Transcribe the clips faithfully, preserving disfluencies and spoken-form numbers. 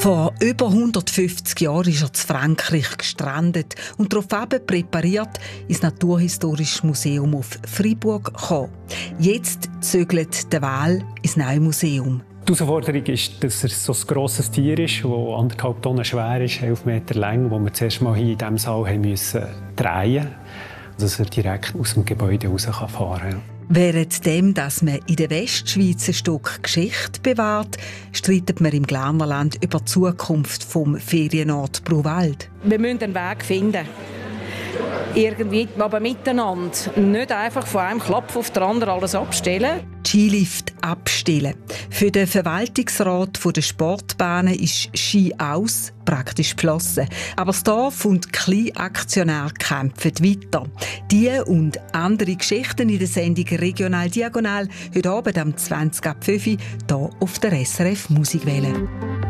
Vor über hundertfünfzig Jahren ist er in Frankreich gestrandet und daraufhin präpariert ins Naturhistorische Museum auf Freiburg gekommen. Jetzt zögert der Wal ins neue Museum. Die Herausforderung ist, dass er so ein grosses Tier ist, das anderthalb Tonnen schwer ist, elf Meter lang, das wir zuerst mal hier in diesem Saal haben müssen drehen mussten, dass er direkt aus dem Gebäude raus fahren kann. Währenddem, dass man in der Westschweiz ein Stück Geschichte bewahrt, streitet man im Glarnerland über die Zukunft vom Ferienort Bruwald. Wir müssen einen Weg finden. Irgendwie, aber miteinander. Nicht einfach von einem Klopf auf den anderen alles abstellen. Skilift abstellen. Für den Verwaltungsrat der Sportbahnen ist Ski aus, praktisch geschlossen. Aber das Dorf und die Kleinaktionäre kämpfen weiter. Diese und andere Geschichten in der Sendung «Regional Diagonal» heute Abend am zwanzig ab fünf Uhr hier auf der S R F Musikwelle.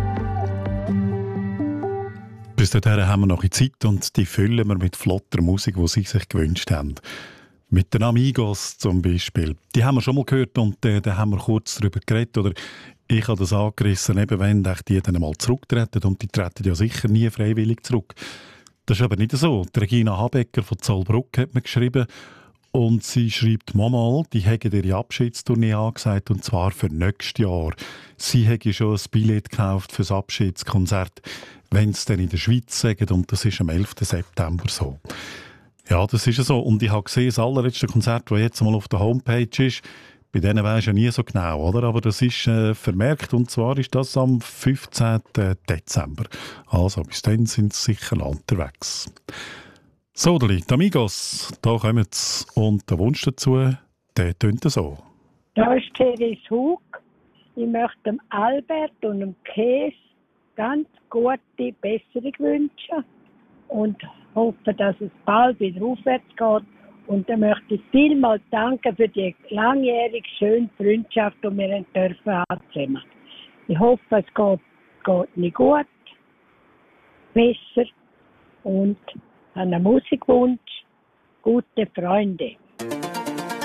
Bis dahin haben wir noch Zeit und die füllen wir mit flotter Musik, die Sie sich gewünscht haben. Mit den Amigos zum Beispiel. Die haben wir schon mal gehört und äh, da haben wir kurz darüber geredet. Oder ich habe das angerissen, eben wenn die dann mal zurücktreten, und die treten ja sicher nie freiwillig zurück. Das ist aber nicht so. Die Regina Habecker von Zollbrück hat mir geschrieben und sie schreibt mal, die hätten ihre Abschiedstournee angesagt, und zwar für nächstes Jahr. Sie hätte schon ein Billett gekauft für das Abschiedskonzert, wenn sie dann in der Schweiz sagen, und das ist am elften September so. Ja, das ist so. Und ich habe gesehen, das allerletzte Konzert, das jetzt mal auf der Homepage ist, bei denen weisst du ja nie so genau, oder? Aber das ist äh, vermerkt, und zwar ist das am fünfzehnten Dezember. Also bis dann sind sie sicher unterwegs. So, die Amigos, da kommen sie. Und der Wunsch dazu, der tönt so. Da ist Therese Hug. Ich möchte dem Albert und dem Käse ganz gute Besserung wünschen und hoffe, dass es bald wieder aufwärts geht. Und dann möchte ich vielmals danken für die langjährige, schöne Freundschaft, die wir dürfen haben. Ich hoffe, es geht, geht nicht gut, besser, und einen Musikwunsch, gute Freunde.